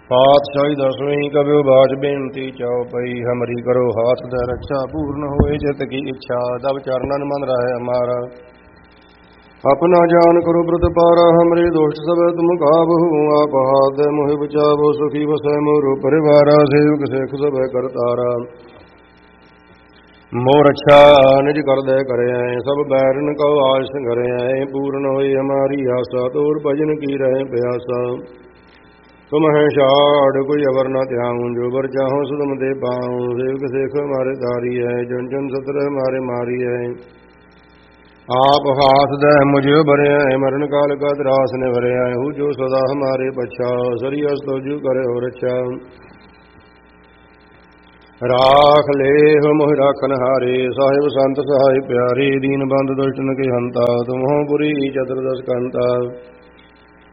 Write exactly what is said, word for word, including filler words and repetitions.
ਪਾਤਸ਼ਾਹੀ ਦਸਵੀਂ ਕਬਿਓ ਬਾਜ ਬੇਨਤੀ ਚਾਉ ਪਈ, ਹਮਰੀ ਕਰੋ ਹਾਥ ਦੇ ਰੱਛਾ, ਪੂਰਨ ਹੋਏ ਜਿਤ ਕੀ ਇੱਛਾ, ਦਬ ਚਰਨਨ ਮਨ ਰਹਿ ਹਮਾਰਾ। ਆਪਣਾ ਜਾਨ ਕਰੋ ਪ੍ਰਤਪਾਰਾ, ਹਮਰੇ ਦੋਸ਼ਟ ਸਭ ਤੁਮ ਕਾਬਹੂ, ਆਪ ਹਾਥ ਦੇ ਮੋਹਿ ਬਚਾਵੋ, ਸੁਖੀ ਵਸੈ ਮੋਰੋ ਪਰਿਵਾਰਾ, ਸੇਵਕ ਸਿੱਖ ਸਭ ਕਰਤਾਰਾ। ਮੋਰ ਅੱਛਾ ਨਿਜ ਕਰਦੈ ਕਰਿਐ, ਸਭ ਬੈਰਨ ਕਉ ਆਜ ਸੰਘਰਿਐ, ਪੂਰਨ ਹੋਈ ਹਮਾਰੀ ਆਸਾ, ਤੋਰ ਭਜਨ ਕੀ ਰਹਿ ਪਿਆਸਾ। ਤੁਮ ਹੈ ਛਾੜ ਕੋਈ ਅਵਰ ਨ ਧਿਆਉ, ਜੋ ਬਰ ਚਾਹੋ ਸੋ ਤੁਮ ਦੇ ਪਾਉ, ਸੇਵਕ ਸਿੱਖ ਹਮਾਰੇ ਤਾਰੀ ਹੈ, ਜਨ ਜਨ ਸਤਰ ਹਮਾਰੇ ਮਾਰੀ ਹੈ। ਆਪ ਹਾਥ ਦੈ ਮੁਝਿ ਭਰਿਆ, ਮਰਨ ਕਾਲ ਕਾ ਤਰਾਸ ਨੇ ਭਰਿਆ, ਹੂ ਜੋ ਸਦਾ ਹਮਾਰੇ ਪਛਾ, ਸਰੀ ਅਸ ਤੋਜੂ ਕਰੇ ਹੋ ਰੱਛਾ। ਰਾਖ ਲੇਹ ਮੋਹਿ ਰਾਖਨ ਹਾਰੇ, ਸਾਹਿਬ ਸੰਤ ਸਹਾਇ ਪਿਆਰੇ, ਦੀਨ ਬੰਦ ਦੁਸ਼ਟਨ ਕੇ ਹੰਤਾ, ਤੁਮ ਹੋ ਪੁਰੀ ਚਤੁਰਦਸ ਕੰਤਾ।